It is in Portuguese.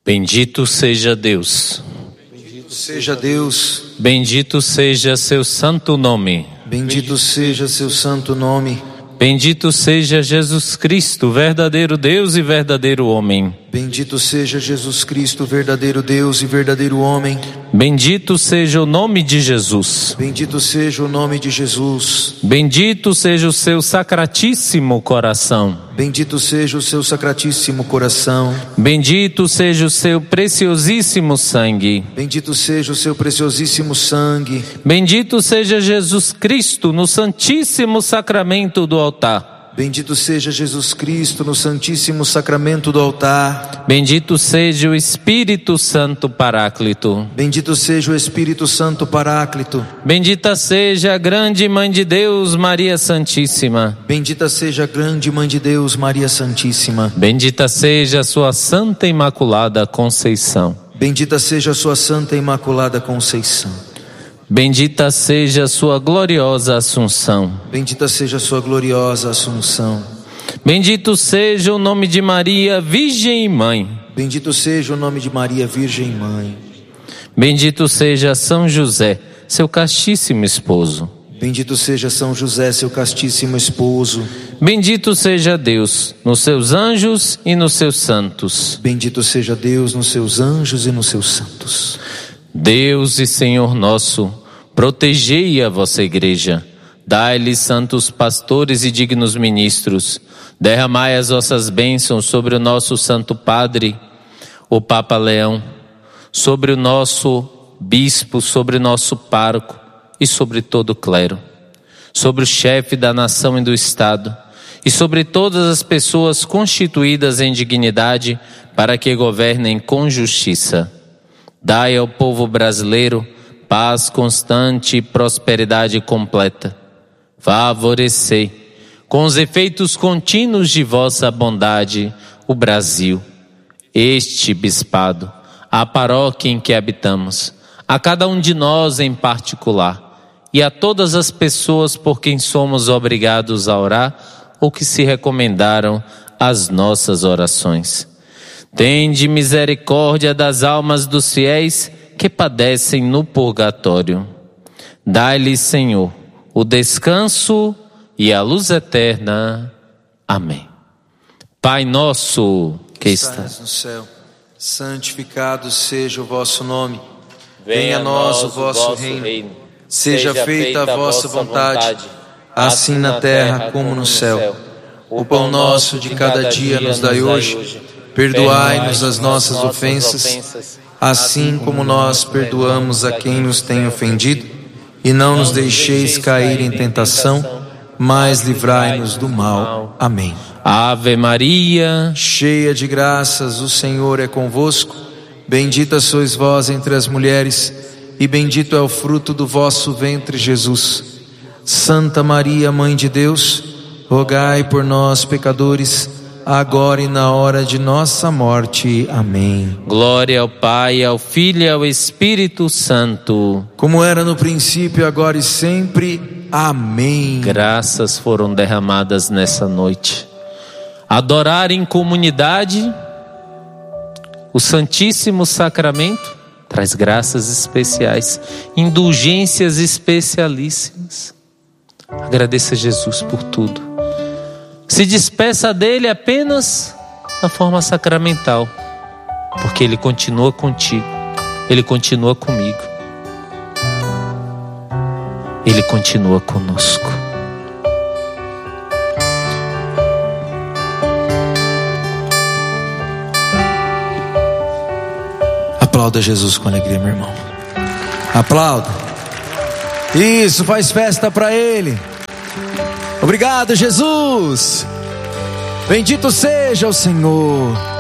Bendito seja Deus. Bendito seja Deus. Bendito seja seu santo nome. Bendito seja seu santo nome. Bendito seja Jesus Cristo, verdadeiro Deus e verdadeiro homem. Bendito seja Jesus Cristo, verdadeiro Deus e verdadeiro homem. Bendito seja o nome de Jesus. Bendito seja o nome de Jesus. Bendito seja o seu sacratíssimo coração. Bendito seja o seu sacratíssimo coração. Bendito seja o seu preciosíssimo sangue. Bendito seja o seu preciosíssimo sangue. Bendito seja Jesus Cristo no santíssimo sacramento do altar. Bendito seja Jesus Cristo no santíssimo sacramento do altar. Bendito seja o Espírito Santo Paráclito. Bendito seja o Espírito Santo Paráclito. Bendita seja a grande Mãe de Deus, Maria Santíssima. Bendita seja a grande Mãe de Deus, Maria Santíssima. Bendita seja a sua Santa Imaculada Conceição. Bendita seja a sua Santa Imaculada Conceição. Bendita seja a sua gloriosa Assunção. Bendita seja a sua gloriosa Assunção. Bendito seja o nome de Maria, Virgem e Mãe. Bendito seja o nome de Maria, Virgem e Mãe. Bendito seja São José, seu castíssimo esposo. Bendito seja São José, seu castíssimo esposo. Bendito seja Deus, nos seus anjos e nos seus santos. Bendito seja Deus nos seus anjos e nos seus santos. Deus e Senhor nosso, protegei a vossa igreja, dai-lhe santos pastores e dignos ministros, derramai as vossas bênçãos sobre o nosso Santo Padre, o Papa Leão, sobre o nosso bispo, sobre o nosso pároco e sobre todo o clero, sobre o chefe da nação e do Estado, e sobre todas as pessoas constituídas em dignidade para que governem com justiça. Dai ao povo brasileiro paz constante e prosperidade completa. Favorecei, com os efeitos contínuos de vossa bondade, o Brasil, este bispado, a paróquia em que habitamos, a cada um de nós em particular, e a todas as pessoas por quem somos obrigados a orar ou que se recomendaram às nossas orações. Tende misericórdia das almas dos fiéis que padecem no purgatório. Dai-lhes, Senhor, o descanso e a luz eterna. Amém. Pai nosso que estás no céu, santificado seja o vosso nome. Venha a nós o vosso reino. Seja feita a vossa vontade, assim na terra como no céu. O pão nosso de cada dia nos dai hoje. Perdoai-nos as nossas ofensas, assim como nós perdoamos a quem nos tem ofendido, e não nos deixeis cair em tentação, mas livrai-nos do mal. Amém. Ave Maria, cheia de graças, o Senhor é convosco. Bendita sois vós entre as mulheres, e bendito é o fruto do vosso ventre, Jesus. Santa Maria, Mãe de Deus, rogai por nós, pecadores, agora e na hora de nossa morte. Amém. Glória ao Pai, ao Filho e ao Espírito Santo, como era no princípio, agora e sempre. Amém. Graças foram derramadas nessa noite. Adorar em comunidade o Santíssimo Sacramento traz graças especiais, indulgências especialíssimas. Agradeça a Jesus por tudo. Se despeça dele apenas na forma sacramental, porque ele continua contigo, ele continua comigo, ele continua conosco. Aplauda Jesus com alegria, meu irmão. Aplauda. Isso, faz festa para ele. Obrigado, Jesus. Bendito seja o Senhor.